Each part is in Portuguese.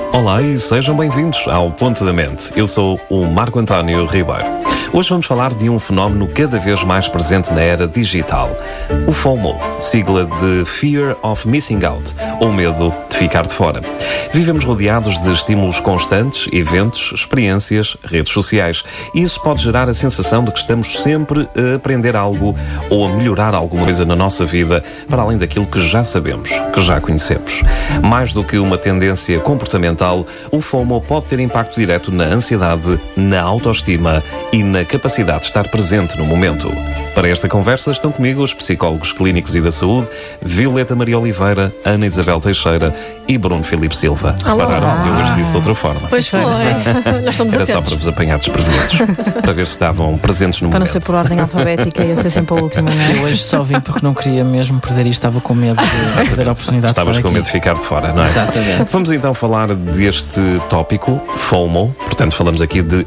Olá e sejam bem-vindos ao Ponto da Mente. Eu sou o Marco António Ribeiro. Hoje vamos falar de um fenómeno cada vez mais presente na era digital. O FOMO, sigla de Fear of Missing Out, ou medo de ficar de fora. Vivemos rodeados de estímulos constantes, eventos, experiências, redes sociais. E isso pode gerar a sensação de que estamos sempre a aprender algo ou a melhorar alguma coisa na nossa vida, para além daquilo que já sabemos, que já conhecemos. Mais do que uma tendência comportamental, o FOMO pode ter impacto direto na ansiedade, na autoestima e na capacidade de estar presente no momento. Para esta conversa estão comigo os psicólogos clínicos e da saúde, Violeta Maria Oliveira, Ana Isabel Teixeira e Bruno Filipe Silva. Repararam? Eu hoje disse de outra forma. Pois foi. Nós estamos Era atentos. só para vos apanhar desprevenidos, para ver se estavam presentes no Para não momento. ser por ordem alfabética, ia ser sempre a última, não é? Eu hoje só vim porque não queria mesmo perder isto, estava com medo de perder a oportunidade Estavas de estar com medo aqui. de ficar de fora, não é? Exatamente. Vamos então falar deste tópico, FOMO. Portanto, falamos aqui de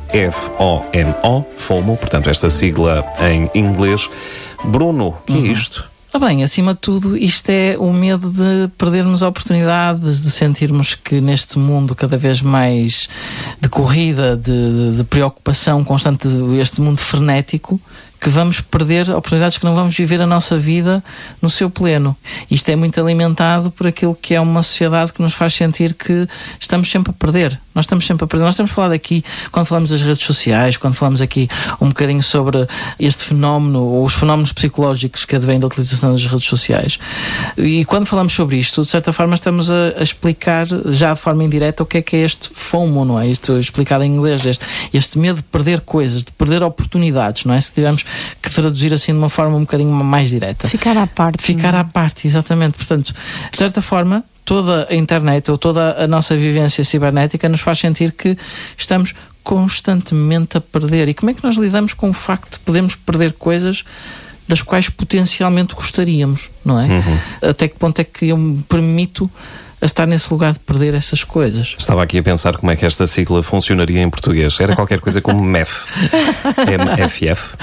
F-O-M-O, FOMO, portanto, esta sigla em inglês. Bruno, o que é isto? Bem, acima de tudo, isto é o medo de perdermos oportunidades, de sentirmos que neste mundo cada vez mais de corrida, de preocupação constante, este mundo frenético, que vamos perder oportunidades, que não vamos viver a nossa vida no seu pleno. Isto é muito alimentado por aquilo que é uma sociedade que nos faz sentir que estamos sempre a perder. Nós estamos sempre a perder. Nós temos falado aqui, quando falamos das redes sociais, quando falamos aqui um bocadinho sobre este fenómeno, ou os fenómenos psicológicos que advêm da utilização das redes sociais. E quando falamos sobre isto, de certa forma estamos a explicar, já de forma indireta, o que é este FOMO, não é? Isto explicado em inglês, este medo de perder coisas, de perder oportunidades, não é? Se tivermos que traduzir assim de uma forma um bocadinho mais direta. Ficar à parte. Ficar à parte, exatamente. Portanto, de certa forma, toda a internet ou toda a nossa vivência cibernética nos faz sentir que estamos constantemente a perder. E como é que nós lidamos com o facto de podermos perder coisas das quais potencialmente gostaríamos, não é? Até que ponto é que eu me permito a estar nesse lugar de perder essas coisas? Estava aqui a pensar como é que esta sigla funcionaria em português. Era qualquer coisa como MEF. M-F-F.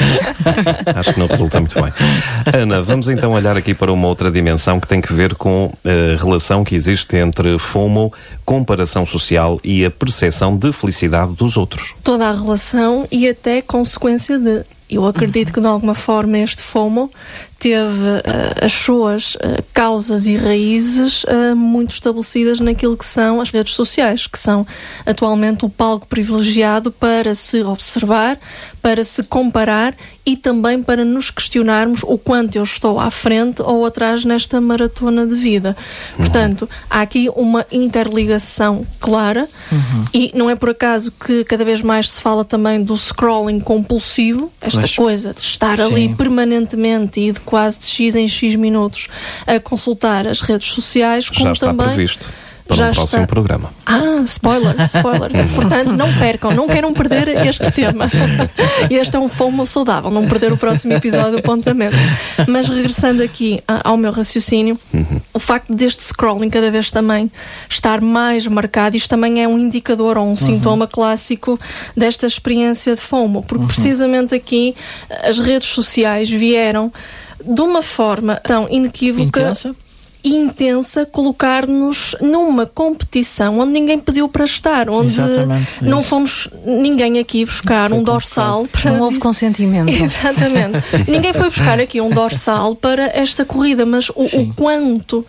Acho que não resulta muito bem. Ana, vamos então olhar aqui para uma outra dimensão que tem que ver com a relação que existe entre FOMO, comparação social e a percepção de felicidade dos outros. Toda a relação e até consequência de... Eu acredito que de alguma forma este FOMO teve as suas causas e raízes muito estabelecidas naquilo que são as redes sociais, que são atualmente o palco privilegiado para se observar, para se comparar e também para nos questionarmos o quanto eu estou à frente ou atrás nesta maratona de vida. Portanto, há aqui uma interligação clara e não é por acaso que cada vez mais se fala também do scrolling compulsivo, esta coisa de estar ali permanentemente e de quase de X em X minutos a consultar as redes sociais, como Já está também previsto para um próximo programa. Spoiler. Portanto, não percam, não queiram perder este tema. Este é um FOMO saudável, não perder o próximo episódio do Ponto da Mente. Mas regressando aqui ao meu raciocínio, o facto deste scrolling cada vez também estar mais marcado, isto também é um indicador ou um sintoma clássico desta experiência de FOMO, porque precisamente aqui as redes sociais vieram de uma forma tão inequívoca e intensa, colocar-nos numa competição onde ninguém pediu para estar, onde não fomos ninguém aqui buscar um dorsal para... Não houve consentimento. Exatamente. Ninguém foi buscar aqui um dorsal para esta corrida, mas o quanto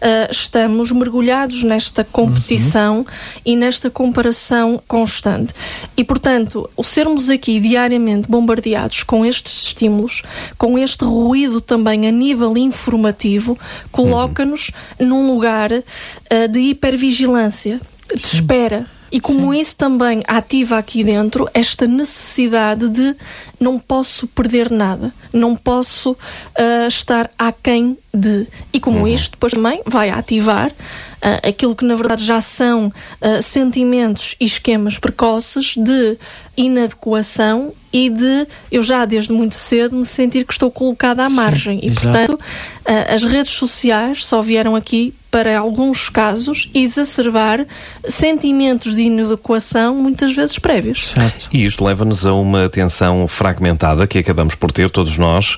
estamos mergulhados nesta competição e nesta comparação constante. E, portanto, o sermos aqui diariamente bombardeados com estes estímulos, com este ruído também a nível informativo, coloca-nos num lugar de hipervigilância, de espera. E como isso também ativa aqui dentro esta necessidade de não posso perder nada, não posso estar aquém de... E como isto depois também vai ativar aquilo que na verdade já são sentimentos e esquemas precoces de inadequação e de eu já desde muito cedo me sentir que estou colocada à margem. E portanto as redes sociais só vieram aqui para alguns casos exacerbar sentimentos de inadequação muitas vezes prévios. Certo. E isto leva-nos a uma atenção fragmentada que acabamos por ter todos nós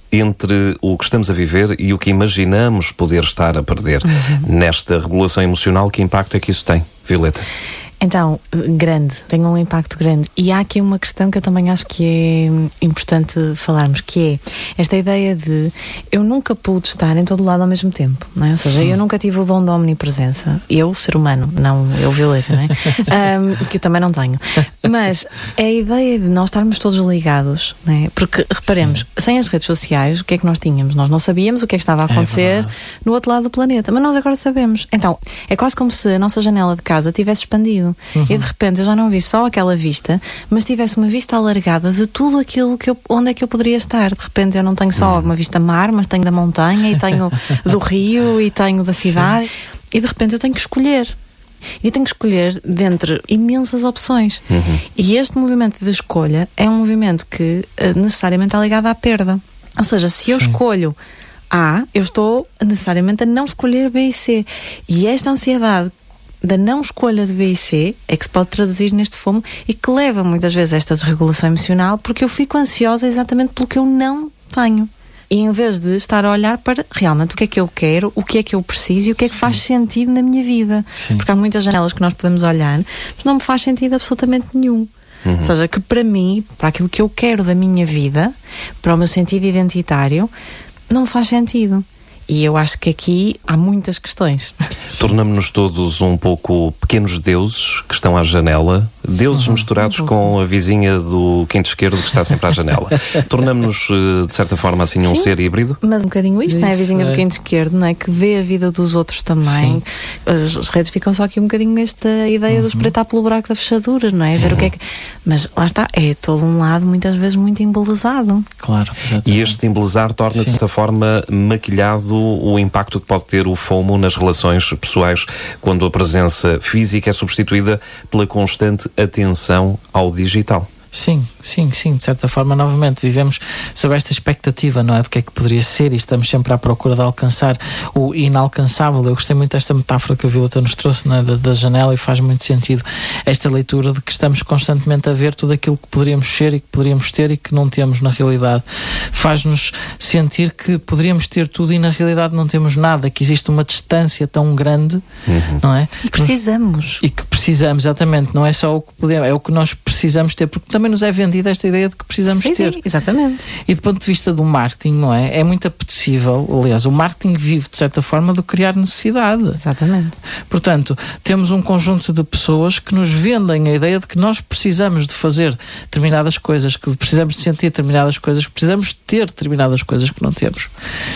entre o que estamos a viver e o que imaginamos poder estar a perder nesta regulação emocional. Que impacto é que isso tem, Violeta? Então, grande, tem um impacto grande. E há aqui uma questão que eu também acho que é importante falarmos, que é esta ideia de eu nunca pude estar em todo lado ao mesmo tempo, não é? Ou seja, eu nunca tive o dom da omnipresença. Eu, ser humano, não eu, Violeta, não é? Que eu também não tenho. Mas é a ideia de nós estarmos todos ligados, não é? Porque, reparemos, sem as redes sociais, o que é que nós tínhamos? Nós não sabíamos o que é que estava a acontecer no outro lado do planeta, mas nós agora sabemos. Então, é quase como se a nossa janela de casa tivesse expandido. E de repente eu já não vi só aquela vista, mas tivesse uma vista alargada de tudo aquilo onde é que eu poderia estar. De repente eu não tenho só uma vista mar, mas tenho da montanha, e tenho do rio, e tenho da cidade. Sim. E de repente eu tenho que escolher. E tenho que escolher dentre imensas opções. E este movimento de escolha é um movimento que necessariamente é ligado à perda. Ou seja, se eu escolho A, eu estou necessariamente a não escolher B e C. E esta ansiedade da não escolha de B e C é que se pode traduzir neste FOMO, e que leva muitas vezes a esta desregulação emocional, porque eu fico ansiosa exatamente pelo que eu não tenho. E em vez de estar a olhar para realmente o que é que eu quero, o que é que eu preciso e o que é que faz sentido na minha vida. Porque há muitas janelas que nós podemos olhar, mas não me faz sentido absolutamente nenhum. Ou seja, que para mim, para aquilo que eu quero da minha vida, para o meu sentido identitário, não me faz sentido. E eu acho que aqui há muitas questões. Tornamos-nos todos um pouco pequenos deuses que estão à janela, deuses misturados com a vizinha do quinto esquerdo que está sempre à janela. Tornamos-nos, de certa forma, assim, um ser híbrido. Mas um bocadinho isto, não é? A vizinha do quinto esquerdo, não é? Que vê a vida dos outros também. As redes ficam só aqui um bocadinho esta ideia de espreitar pelo buraco da fechadura, não é? Ver o que é que... Mas lá está, é todo um lado muitas vezes muito embelezado. Claro, exatamente. E este embelezar torna, de certa forma, maquilhado o impacto que pode ter o FOMO nas relações pessoais, quando a presença física é substituída pela constante atenção ao digital. Sim, de certa forma, novamente, vivemos sob esta expectativa, não é? Do que é que poderia ser, e estamos sempre à procura de alcançar o inalcançável. Eu gostei muito desta metáfora que a Violeta nos trouxe, não é? da janela, e faz muito sentido esta leitura de que estamos constantemente a ver tudo aquilo que poderíamos ser e que poderíamos ter e que não temos na realidade. Faz-nos sentir que poderíamos ter tudo e na realidade não temos nada, que existe uma distância tão grande, não é? E precisamos. E que precisamos, exatamente, não é só o que podemos, é o que nós precisamos ter, porque também nos é vendida esta ideia de que precisamos ter. Sim, exatamente. E do ponto de vista do marketing, não é? É muito apetecível. Aliás, o marketing vive, de certa forma, do criar necessidade. Exatamente. Portanto, temos um conjunto de pessoas que nos vendem a ideia de que nós precisamos de fazer determinadas coisas, que precisamos de sentir determinadas coisas, que precisamos de ter determinadas coisas que não temos.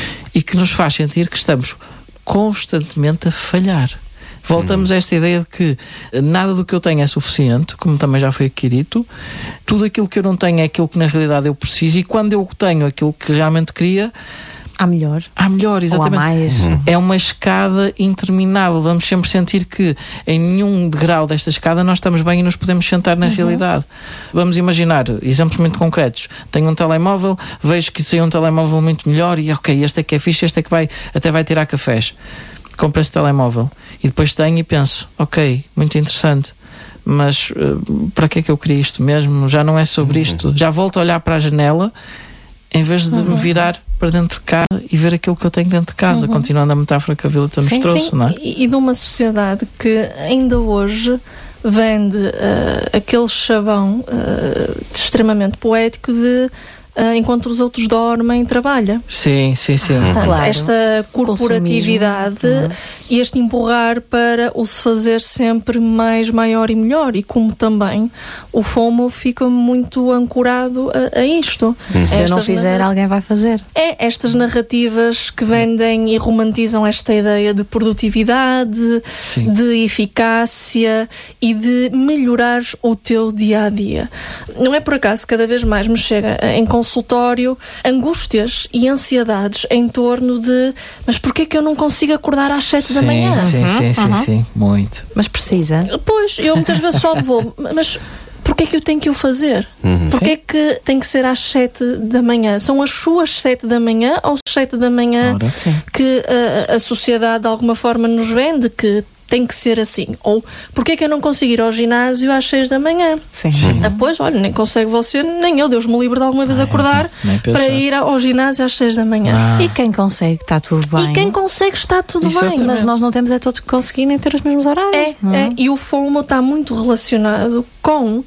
E que nos faz sentir que estamos constantemente a falhar. Voltamos a esta ideia de que nada do que eu tenho é suficiente, como também já foi aqui dito. Tudo aquilo que eu não tenho é aquilo que na realidade eu preciso, e quando eu tenho aquilo que realmente queria, há melhor. Há melhor, exatamente. Ou há mais. É uma escada interminável. Vamos sempre sentir que em nenhum degrau desta escada nós estamos bem e nos podemos sentar na realidade. Vamos imaginar exemplos muito concretos. Tenho um telemóvel, vejo que saiu um telemóvel muito melhor e ok, este é que é fixe, este é que até vai tirar cafés. Compro esse telemóvel e depois tenho e penso, ok, muito interessante, mas para que é que eu queria isto mesmo? Já não é sobre isto. Já volto a olhar para a janela em vez de me virar para dentro de casa e ver aquilo que eu tenho dentro de casa, continuando a metáfora que a Violeta nos trouxe, não é? E de uma sociedade que ainda hoje vende aquele chavão extremamente poético de enquanto os outros dormem, trabalha. Sim. Portanto, Claro. esta corporatividade e este empurrar para o se fazer sempre mais, maior e melhor, e como também o FOMO fica muito ancorado a isto. Se eu não fizer, alguém vai fazer. Estas narrativas que vendem e romantizam esta ideia de produtividade, de eficácia e de melhorar o teu dia-a-dia. Não é por acaso, cada vez mais me chega em consultório angústias e ansiedades em torno de mas porquê que eu não consigo acordar às 7 da manhã? Sim, muito. Mas precisa. Pois, eu muitas vezes só devolvo, mas porquê que eu tenho que o fazer? Porquê que tem que ser às 7 da manhã? São as suas 7 da manhã ou as 7 da manhã que a sociedade de alguma forma nos vende, que tem que ser assim. Ou, porquê é que eu não consigo ir ao ginásio às 6 da manhã? Sim. Pois, olha, nem consegue você, nem eu, Deus me livre de alguma vez acordar para ir ao ginásio às 6 da manhã. E quem consegue, está tudo bem. E quem consegue, está tudo bem. Mas nós não temos todos que conseguirem ter os mesmos horários. E o FOMO está muito relacionado com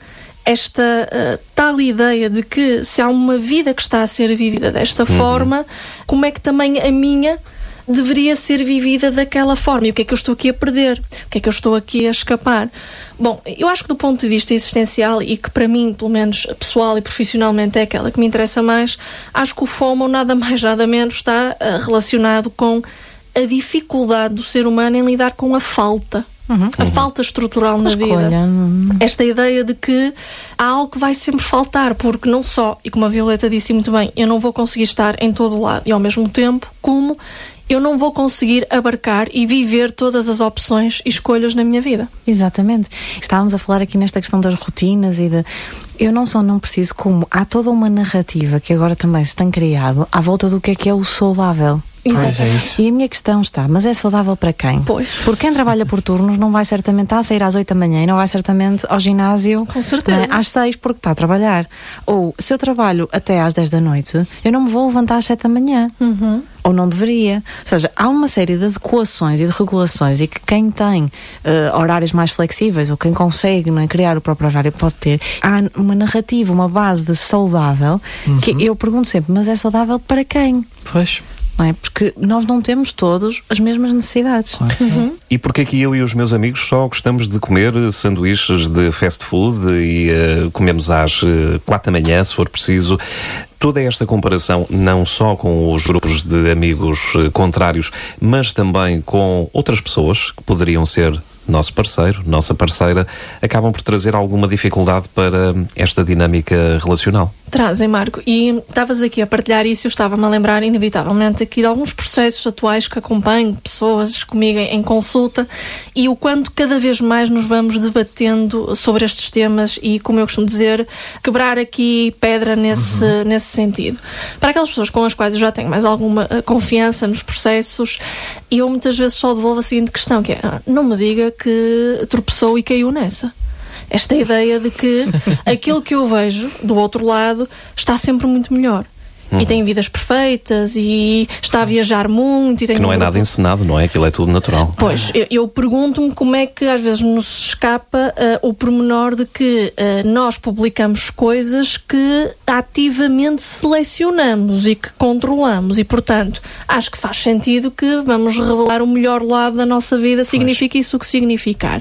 esta tal ideia de que se há uma vida que está a ser vivida desta forma, como é que também a minha deveria ser vivida daquela forma? E o que é que eu estou aqui a perder? O que é que eu estou aqui a escapar? Bom, eu acho que do ponto de vista existencial, e que para mim, pelo menos pessoal e profissionalmente, é aquela que me interessa mais, acho que o FOMO nada mais nada menos está relacionado com a dificuldade do ser humano em lidar com a falta. A falta estrutural na vida. Esta ideia de que há algo que vai sempre faltar, porque não só, e como a Violeta disse muito bem, eu não vou conseguir estar em todo o lado e ao mesmo tempo, como eu não vou conseguir abarcar e viver todas as opções e escolhas na minha vida. Exatamente. Estávamos a falar aqui nesta questão das rotinas e de... Eu não preciso, como há toda uma narrativa que agora também se tem criado à volta do que é o saudável. Pois é isso. E a minha questão está, mas é saudável para quem? Pois. Porque quem trabalha por turnos não vai certamente sair às 8 da manhã e não vai certamente ao ginásio, com certeza, às 6 porque está a trabalhar. Ou se eu trabalho até às 10 da noite, eu não me vou levantar às 7 da manhã. Ou não deveria. Ou seja, há uma série de adequações e de regulações e que quem tem horários mais flexíveis ou quem consegue criar o próprio horário pode ter. Há uma narrativa, uma base de saudável que eu pergunto sempre, mas é saudável para quem? Pois. Não é? Porque nós não temos todos as mesmas necessidades. E porquê que eu e os meus amigos só gostamos de comer sanduíches de fast food e comemos às 4 da manhã, se for preciso? Toda esta comparação, não só com os grupos de amigos contrários, mas também com outras pessoas que poderiam ser nosso parceiro, nossa parceira, acabam por trazer alguma dificuldade para esta dinâmica relacional. Trazem, Marco. E estavas aqui a partilhar isso, eu estava-me a lembrar inevitavelmente aqui de alguns processos atuais que acompanho, pessoas comigo em consulta, e o quanto cada vez mais nos vamos debatendo sobre estes temas e, como eu costumo dizer, quebrar aqui pedra nesse sentido. Para aquelas pessoas com as quais eu já tenho mais alguma confiança nos processos, e eu muitas vezes só devolvo a seguinte questão, que é, não me diga que tropeçou e caiu nessa. Esta ideia de que aquilo que eu vejo do outro lado está sempre muito melhor. E tem vidas perfeitas e está a viajar muito. E tem que não é nada encenado, não é? Aquilo é tudo natural. Pois, eu pergunto-me como é que às vezes nos escapa o pormenor de que nós publicamos coisas que ativamente selecionamos e que controlamos e, portanto, acho que faz sentido que vamos revelar o melhor lado da nossa vida, significa isso o que significar.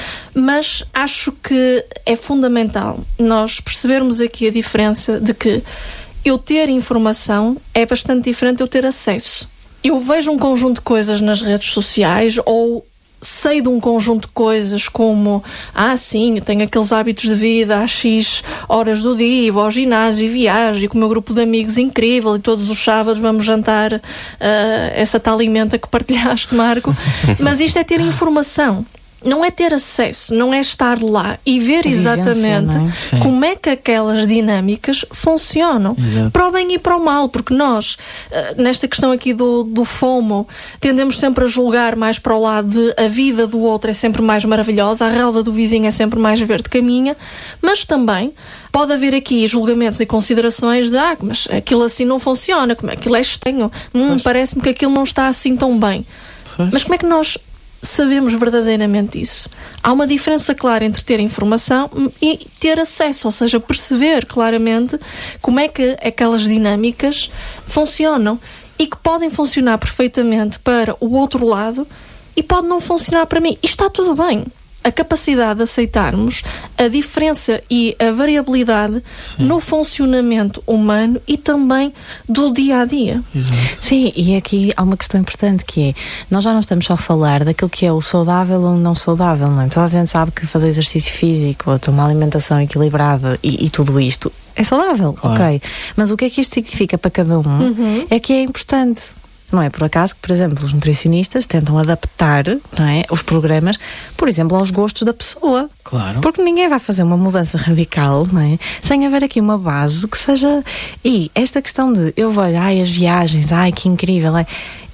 Mas acho que é fundamental nós percebermos aqui a diferença de que eu ter informação é bastante diferente de eu ter acesso. Eu vejo um conjunto de coisas nas redes sociais ou sei de um conjunto de coisas como sim, eu tenho aqueles hábitos de vida às X horas do dia e vou ao ginásio e viajo e com o meu grupo de amigos incrível e todos os sábados vamos jantar essa tal alimenta que partilhaste, Marco. Mas isto é ter informação. Não é ter acesso, não é estar lá e ver exatamente como é que aquelas dinâmicas funcionam. Exato. Para o bem e para o mal, porque nós, nesta questão aqui do FOMO, tendemos sempre a julgar mais para o lado de a vida do outro é sempre mais maravilhosa, a relva do vizinho é sempre mais verde que a minha, mas também pode haver aqui julgamentos e considerações de mas aquilo assim não funciona, aquilo é estranho, parece-me que aquilo não está assim tão bem. Mas como é que nós sabemos verdadeiramente isso? Há uma diferença clara entre ter informação e ter acesso, ou seja, perceber claramente como é que aquelas dinâmicas funcionam e que podem funcionar perfeitamente para o outro lado e pode não funcionar para mim. E está tudo bem. A capacidade de aceitarmos a diferença e a variabilidade no funcionamento humano e também do dia-a-dia. Sim, e aqui há uma questão importante que é, nós já não estamos só a falar daquilo que é o saudável ou o não saudável, não é? Toda a gente sabe que fazer exercício físico ou ter uma alimentação equilibrada e tudo isto é saudável, ok. Mas o que é que isto significa para cada um é que é importante. Não é por acaso que, por exemplo, os nutricionistas tentam adaptar, não é, os programas, por exemplo, aos gostos da pessoa. Claro. Porque ninguém vai fazer uma mudança radical, não é, sem haver aqui uma base que seja... E esta questão de, eu vejo, as viagens, que incrível,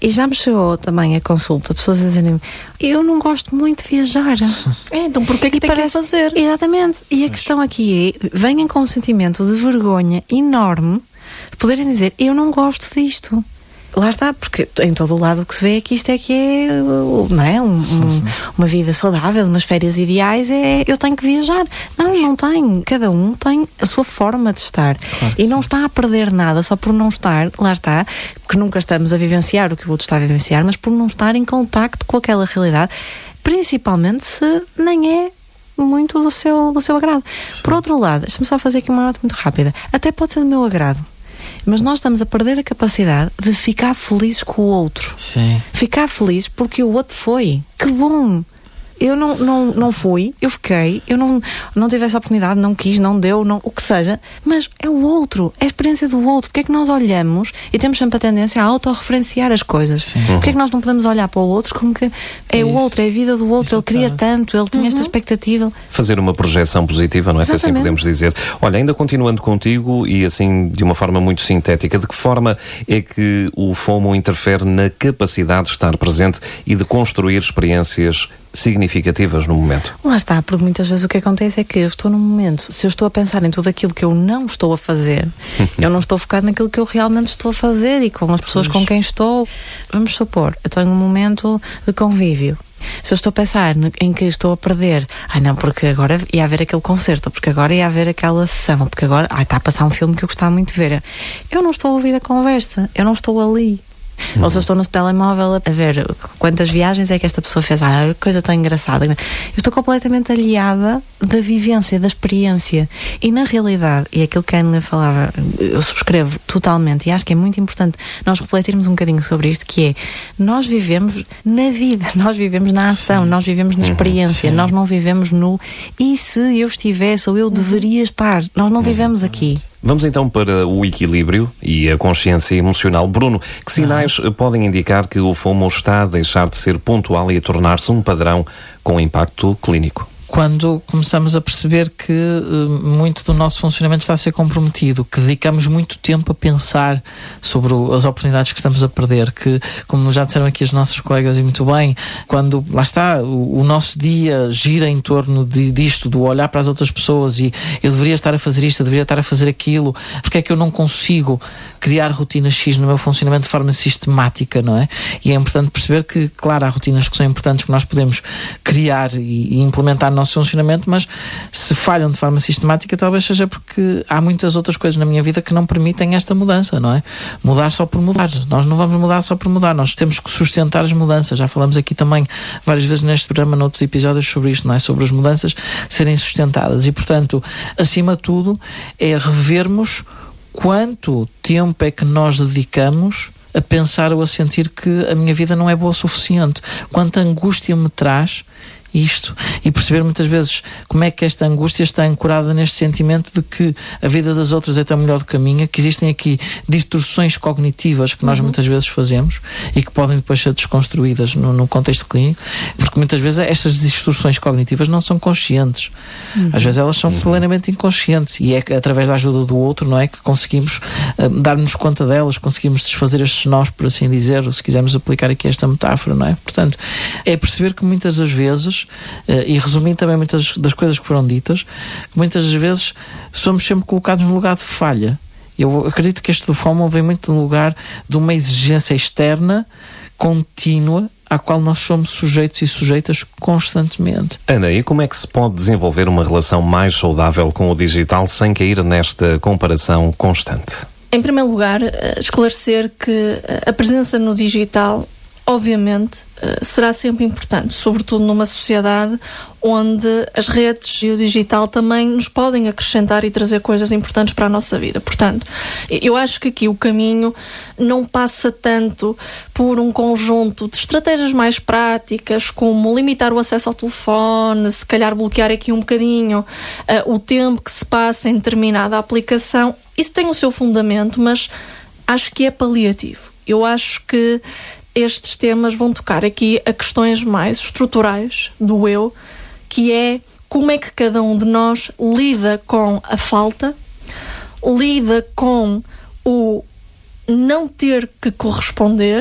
E já me chegou também a consulta, pessoas a dizerem: eu não gosto muito de viajar. Então porquê que tem que fazer? Exatamente. E a questão aqui é, venham com um sentimento de vergonha enorme de poderem dizer: eu não gosto disto. Lá está, porque em todo o lado que se vê que isto é que é, não é? Uma vida saudável, umas férias ideais é eu tenho que viajar. Não tem. Cada um tem a sua forma de estar. Claro, e não está a perder nada só por não estar, lá está, porque nunca estamos a vivenciar o que o outro está a vivenciar, mas por não estar em contacto com aquela realidade, principalmente se nem é muito do seu agrado. Sim. Por outro lado, deixa-me só fazer aqui uma nota muito rápida. Até pode ser do meu agrado, mas nós estamos a perder a capacidade de ficar felizes com o outro. Sim. Ficar felizes porque o outro foi. Que bom! Eu não fui, eu fiquei, eu não tive essa oportunidade, não quis, não deu, o que seja, mas é o outro, é a experiência do outro. Porque é que nós olhamos e temos sempre a tendência a autorreferenciar as coisas? Sim. Porque é que nós não podemos olhar para o outro como que é o outro, é a vida do outro, ele queria tanto, ele tinha esta expectativa. Fazer uma projeção positiva, não é? Se assim podemos dizer. Olha, ainda continuando contigo e assim de uma forma muito sintética, de que forma é que o FOMO interfere na capacidade de estar presente e de construir experiências significativas no momento? Lá está, porque muitas vezes o que acontece é que eu estou num momento, se eu estou a pensar em tudo aquilo que eu não estou a fazer, eu não estou focado naquilo que eu realmente estou a fazer e com as pessoas com quem estou. Vamos supor, eu tenho um momento de convívio. Se eu estou a pensar em que estou a perder, não, porque agora ia haver aquele concerto, porque agora ia haver aquela sessão, porque agora está a passar um filme que eu gostava muito de ver. Eu não estou a ouvir a conversa, eu não estou ali. Ou se eu estou no telemóvel a ver quantas viagens é que esta pessoa fez, coisa tão engraçada. Eu estou completamente aliada da vivência, da experiência. E na realidade, e aquilo que a Ana falava, eu subscrevo totalmente, e acho que é muito importante nós refletirmos um bocadinho sobre isto, que é, nós vivemos na vida, nós vivemos na ação, nós vivemos na experiência, nós não vivemos no e se eu estivesse ou eu deveria estar, nós não vivemos aqui. Vamos então para o equilíbrio e a consciência emocional. Bruno, que sinais podem indicar que o FOMO está a deixar de ser pontual e a tornar-se um padrão com impacto clínico? Quando começamos a perceber que muito do nosso funcionamento está a ser comprometido, que dedicamos muito tempo a pensar sobre as oportunidades que estamos a perder, que, como já disseram aqui os nossos colegas e muito bem, quando, lá está, o nosso dia gira em torno disto, do olhar para as outras pessoas e eu deveria estar a fazer isto, eu deveria estar a fazer aquilo, porque é que eu não consigo criar rotinas X no meu funcionamento de forma sistemática, não é? E é importante perceber que, claro, há rotinas que são importantes que nós podemos criar e implementar no nosso funcionamento, mas se falham de forma sistemática talvez seja porque há muitas outras coisas na minha vida que não permitem esta mudança, não é? Mudar só por mudar. Nós não vamos mudar só por mudar, nós temos que sustentar as mudanças. Já falamos aqui também várias vezes neste programa, noutros episódios sobre isto, não é? Sobre as mudanças serem sustentadas e, portanto, acima de tudo, é revermos quanto tempo é que nós dedicamos a pensar ou a sentir que a minha vida não é boa o suficiente, quanta angústia me traz isto, e perceber muitas vezes como é que esta angústia está ancorada neste sentimento de que a vida das outras é tão melhor do que a minha, que existem aqui distorções cognitivas que nós muitas vezes fazemos e que podem depois ser desconstruídas no contexto clínico, porque muitas vezes estas distorções cognitivas não são conscientes, às vezes elas são plenamente inconscientes e é através da ajuda do outro, não é, que conseguimos dar-nos conta delas, conseguimos desfazer estes nós, por assim dizer, se quisermos aplicar aqui esta metáfora, não é? Portanto, é perceber que muitas das vezes, e resumindo também muitas das coisas que foram ditas, que muitas das vezes somos sempre colocados no lugar de falha. Eu acredito que este do FOMO vem muito no lugar de uma exigência externa contínua à qual nós somos sujeitos e sujeitas constantemente. Ana, e como é que se pode desenvolver uma relação mais saudável com o digital sem cair nesta comparação constante? Em primeiro lugar, esclarecer que a presença no digital, obviamente, será sempre importante, sobretudo numa sociedade onde as redes e o digital também nos podem acrescentar e trazer coisas importantes para a nossa vida. Portanto, eu acho que aqui o caminho não passa tanto por um conjunto de estratégias mais práticas, como limitar o acesso ao telefone, se calhar bloquear aqui um bocadinho o tempo que se passa em determinada aplicação. Isso tem o seu fundamento, mas acho que é paliativo. Eu acho que estes temas vão tocar aqui a questões mais estruturais do eu, que é como é que cada um de nós lida com a falta, lida com o não ter que corresponder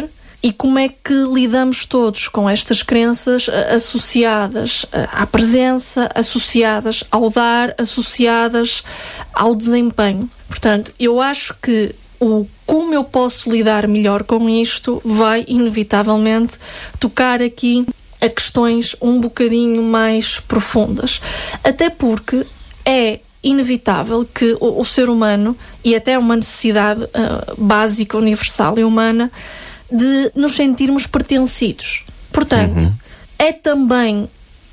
E como é que lidamos todos com estas crenças associadas à presença, associadas ao dar, associadas ao desempenho. Portanto, eu acho que como eu posso lidar melhor com isto vai, inevitavelmente, tocar aqui a questões um bocadinho mais profundas. Até porque é inevitável que o ser humano, e até uma necessidade básica, universal e humana, de nos sentirmos pertencidos. Portanto, é também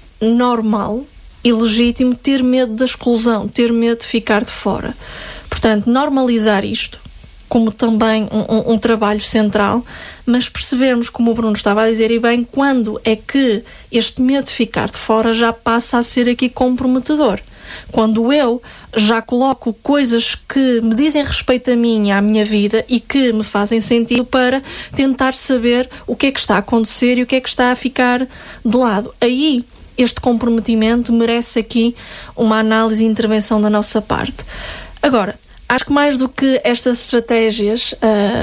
normal e legítimo ter medo da exclusão, ter medo de ficar de fora. Portanto, normalizar isto como também um trabalho central, mas percebermos, como o Bruno estava a dizer, e bem, quando é que este medo de ficar de fora já passa a ser aqui comprometedor. Quando eu já coloco coisas que me dizem respeito a mim e à minha vida e que me fazem sentido para tentar saber o que é que está a acontecer e o que é que está a ficar de lado. Aí, este comprometimento merece aqui uma análise e intervenção da nossa parte. Agora, acho que mais do que estas estratégias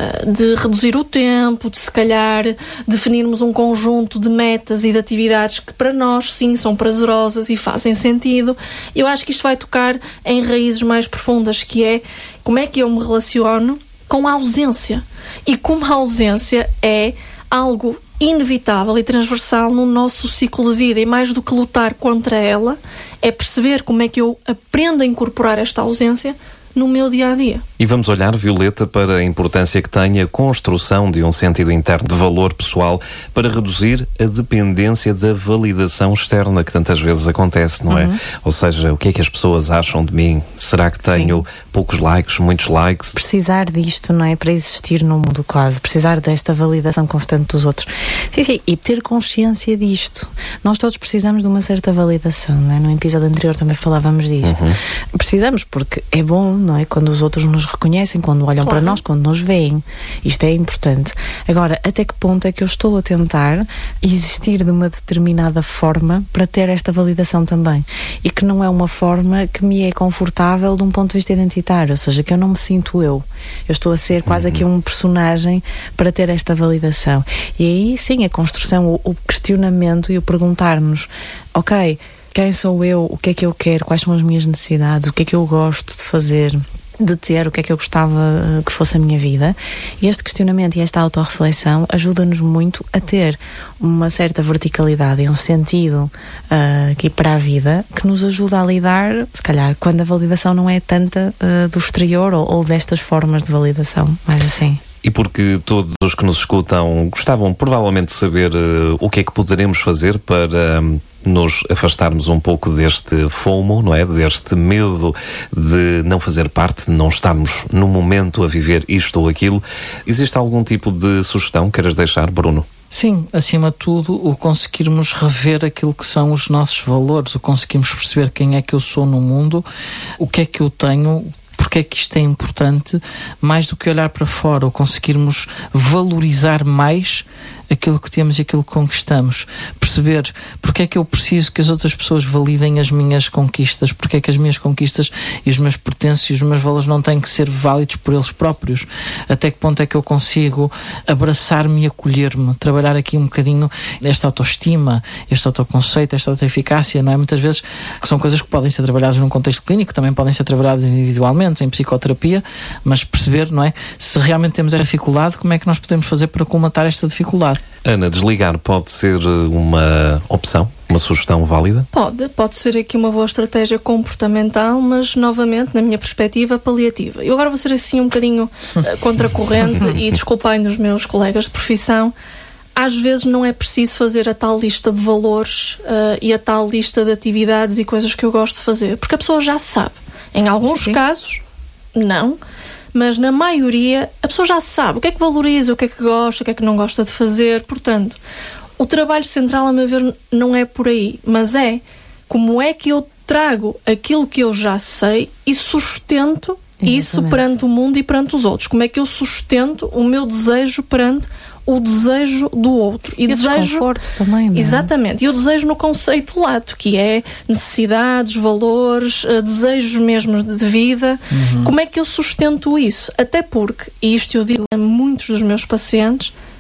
de reduzir o tempo, de se calhar definirmos um conjunto de metas e de atividades que para nós sim são prazerosas e fazem sentido, eu acho que isto vai tocar em raízes mais profundas, que é como é que eu me relaciono com a ausência. E como a ausência é algo inevitável e transversal no nosso ciclo de vida, e mais do que lutar contra ela, é perceber como é que eu aprendo a incorporar esta ausência no meu dia-a-dia. E vamos olhar, Violeta, para a importância que tem a construção de um sentido interno de valor pessoal para reduzir a dependência da validação externa que tantas vezes acontece, não é? Ou seja, o que é que as pessoas acham de mim? Será que tenho poucos likes, muitos likes? Precisar disto, não é? Para existir no mundo quase. Precisar desta validação constante dos outros. Sim. E ter consciência disto. Nós todos precisamos de uma certa validação, não é? No episódio anterior também falávamos disto. Precisamos porque é bom, não é? Quando os outros nos reconhecem, quando olham para nós, quando nos veem. Isto é importante. Agora, até que ponto é que eu estou a tentar existir de uma determinada forma para ter esta validação também? E que não é uma forma que me é confortável de um ponto de vista identitário, ou seja, que eu não me sinto eu. Eu estou a ser quase aqui um personagem para ter esta validação. E aí, sim, a construção, o questionamento e o perguntar-nos, ok, quem sou eu, o que é que eu quero, quais são as minhas necessidades, o que é que eu gosto de fazer, de ter, o que é que eu gostava que fosse a minha vida. E este questionamento e esta autorreflexão ajuda-nos muito a ter uma certa verticalidade e um sentido aqui para a vida que nos ajuda a lidar, se calhar, quando a validação não é tanta do exterior ou destas formas de validação, mais assim. E porque todos os que nos escutam gostavam provavelmente de saber o que é que poderemos fazer para nos afastarmos um pouco deste FOMO, não é? Deste medo de não fazer parte, de não estarmos no momento a viver isto ou aquilo. Existe algum tipo de sugestão que queiras deixar, Bruno? Sim, acima de tudo, o conseguirmos rever aquilo que são os nossos valores, o conseguirmos perceber quem é que eu sou no mundo, o que é que eu tenho, porque é que isto é importante, mais do que olhar para fora, ou conseguirmos valorizar mais aquilo que temos e aquilo que conquistamos. Perceber porque é que eu preciso que as outras pessoas validem as minhas conquistas, porque é que as minhas conquistas e os meus pertences e os meus valores não têm que ser válidos por eles próprios. Até que ponto é que eu consigo abraçar-me e acolher-me, trabalhar aqui um bocadinho esta autoestima, este autoconceito, esta autoeficácia, não é? Muitas vezes que são coisas que podem ser trabalhadas num contexto clínico, também podem ser trabalhadas individualmente, em psicoterapia, mas perceber, não é? Se realmente temos esta dificuldade, como é que nós podemos fazer para colmatar esta dificuldade? Ana, desligar pode ser uma opção, uma sugestão válida? Pode ser aqui uma boa estratégia comportamental, mas novamente, na minha perspectiva, paliativa. Eu agora vou ser assim um bocadinho contracorrente e desculpem os meus colegas de profissão. Às vezes não é preciso fazer a tal lista de valores e a tal lista de atividades e coisas que eu gosto de fazer, porque a pessoa já sabe. Em alguns casos, não. Mas na maioria, a pessoa já sabe o que é que valoriza, o que é que gosta, o que é que não gosta de fazer. Portanto, o trabalho central, a meu ver, não é por aí, mas é como é que eu trago aquilo que eu já sei e sustento isso perante o mundo e perante os outros. Como é que eu sustento o meu desejo perante o desejo do outro. E desconforto também, não é? Exatamente. E o desejo no conceito lato, que é necessidades, valores, desejos mesmo de vida. Como é que eu sustento isso? Até porque, e isto eu digo a muitos dos meus pacientes,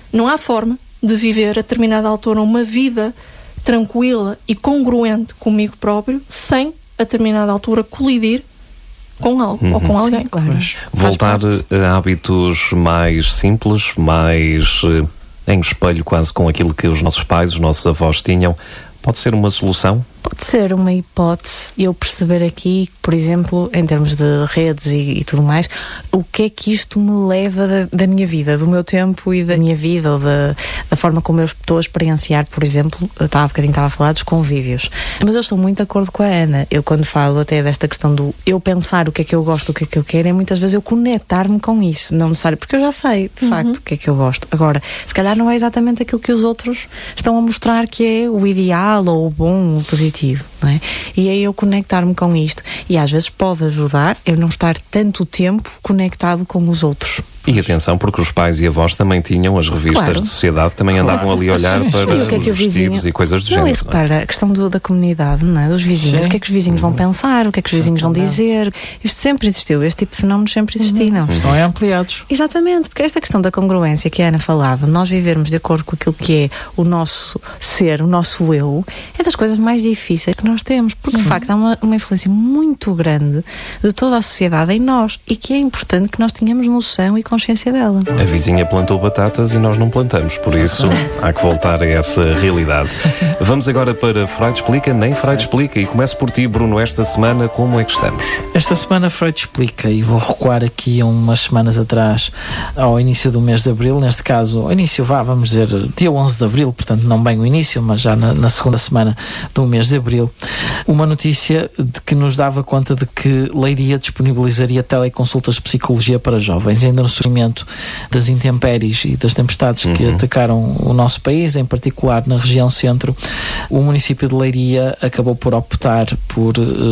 Não há forma de viver a determinada altura uma vida tranquila e congruente comigo próprio sem a determinada altura colidir com algo ou com alguém. Sim, claro. Voltar a hábitos mais simples, mais em espelho quase com aquilo que os nossos pais, os nossos avós tinham, pode ser uma solução? Pode ser uma hipótese eu perceber aqui, por exemplo, em termos de redes e tudo mais, o que é que isto me leva da minha vida, do meu tempo e da minha vida, ou da forma como eu estou a experienciar, por exemplo, há bocadinho estava a falar dos convívios. Mas eu estou muito de acordo com a Ana. Eu, quando falo até desta questão do eu pensar o que é que eu gosto, o que é que eu quero, é muitas vezes eu conectar-me com isso, não necessário, porque eu já sei, de facto, o que é que eu gosto. Agora, se calhar não é exatamente aquilo que os outros estão a mostrar que é o ideal, ou o bom, o positivo. Não é? E aí eu conectar-me com isto, e às vezes pode ajudar eu não estar tanto tempo conectado com os outros. E atenção, porque os pais e avós também tinham as revistas Claro. de sociedade, também andavam ali a olhar para E o que é que os o vizinho... vestidos e coisas do não, género. e repara, a questão da comunidade, não é? Dos vizinhos, Sim. o que é que os vizinhos vão pensar, o que é que os vizinhos vão dizer. Isto sempre existiu, este tipo de fenómenos sempre existiram. Estão ampliados. Exatamente, porque esta questão da congruência que a Ana falava, nós vivermos de acordo com aquilo que é o nosso ser, o nosso eu, é das coisas mais difíceis que nós temos, porque de facto há uma influência muito grande de toda a sociedade em nós, e que é importante que nós tenhamos noção e consciência dela. A vizinha plantou batatas e nós não plantamos, por isso há que voltar a essa realidade. Vamos agora para Freud Explica, nem Freud Explica, e começo por ti, Bruno, esta semana como é que estamos? Esta semana Freud Explica, e vou recuar aqui a umas semanas atrás, ao início do mês de Abril, neste caso, ao início, vamos dizer, dia 11 de Abril, portanto não bem o início, mas já na segunda semana do mês de Abril, uma notícia de que nos dava conta de que Leiria disponibilizaria teleconsultas de psicologia para jovens, ainda no surgimento das intempéries e das tempestades que atacaram o nosso país, em particular na região centro. O município de Leiria acabou por optar por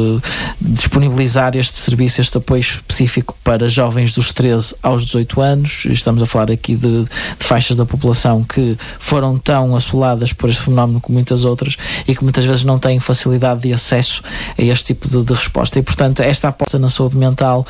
disponibilizar este serviço, este apoio específico para jovens dos 13 aos 18 anos. Estamos a falar aqui de faixas da população que foram tão assoladas por este fenómeno como muitas outras e que muitas vezes não têm facilidade de acesso a este tipo de resposta. E, portanto, esta aposta na saúde mental,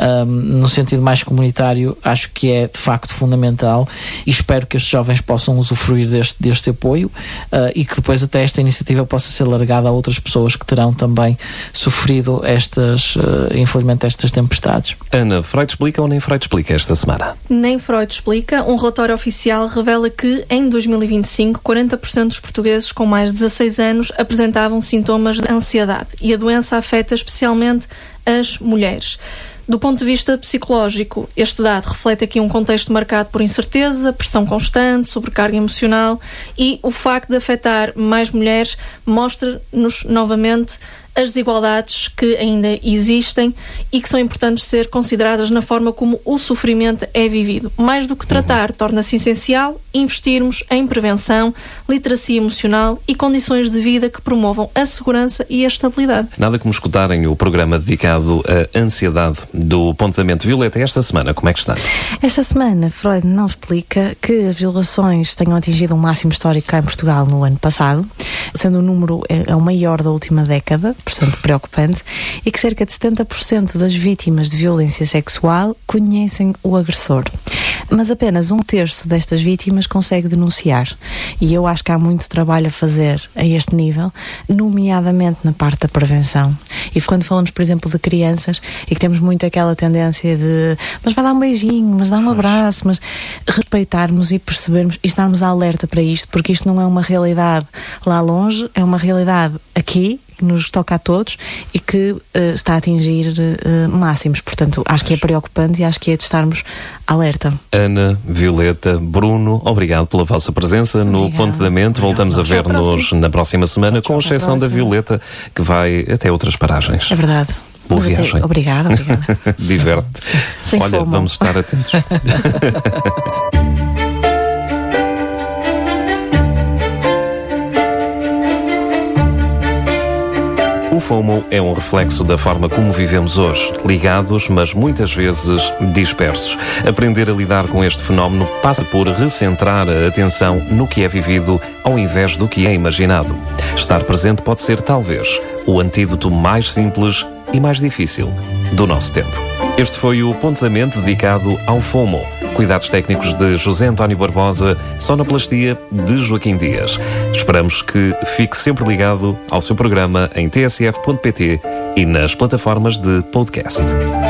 no sentido mais comunitário, acho que é de facto fundamental, e espero que estes jovens possam usufruir deste apoio e que depois até esta iniciativa possa ser largada a outras pessoas que terão também sofrido infelizmente estas tempestades. Ana, Freud Explica ou nem Freud Explica esta semana? Nem Freud Explica. Um relatório oficial revela que, em 2025, 40% dos portugueses com mais de 16 anos apresentavam sintomas de ansiedade, e a doença afeta especialmente as mulheres. Do ponto de vista psicológico, este dado reflete aqui um contexto marcado por incerteza, pressão constante, sobrecarga emocional, e o facto de afetar mais mulheres mostra-nos novamente as desigualdades que ainda existem e que são importantes ser consideradas na forma como o sofrimento é vivido. Mais do que tratar, torna-se essencial investirmos em prevenção, literacia emocional e condições de vida que promovam a segurança e a estabilidade. Nada como escutarem o programa dedicado à ansiedade do Ponto da Mente. Violeta, esta semana, como é que estamos? Esta semana, Freud não explica que as violações tenham atingido um máximo histórico cá em Portugal no ano passado, sendo o número é o maior da última década, portanto preocupante, e que cerca de 70% das vítimas de violência sexual conhecem o agressor. Mas apenas 1/3 destas vítimas consegue denunciar. E eu acho que há muito trabalho a fazer a este nível, nomeadamente na parte da prevenção. E quando falamos, por exemplo, de crianças, e que temos muito aquela tendência de mas vai dar um beijinho, mas dá um abraço, mas respeitarmos e percebermos e estarmos alerta para isto, porque isto não é uma realidade lá longe, é uma realidade aqui, que nos toca a todos e que está a atingir máximos. Portanto, acho que é preocupante e acho que é de estarmos alerta. Ana, Violeta, Bruno, obrigado pela vossa presença no Ponto da Mente. Voltamos a ver-nos na próxima semana, com exceção da Violeta, que vai até outras paragens. É verdade. Boa viagem. Obrigada. Diverte-te. Sem Olha, fomo. vamos estar atentos. O FOMO é um reflexo da forma como vivemos hoje, ligados, mas muitas vezes dispersos. Aprender a lidar com este fenómeno passa por recentrar a atenção no que é vivido ao invés do que é imaginado. Estar presente pode ser, talvez, o antídoto mais simples e mais difícil do nosso tempo. Este foi o Ponto da Mente dedicado ao FOMO. Cuidados técnicos de José António Barbosa, sonoplastia de Joaquim Dias. Esperamos que fique sempre ligado ao seu programa em tsf.pt e nas plataformas de podcast.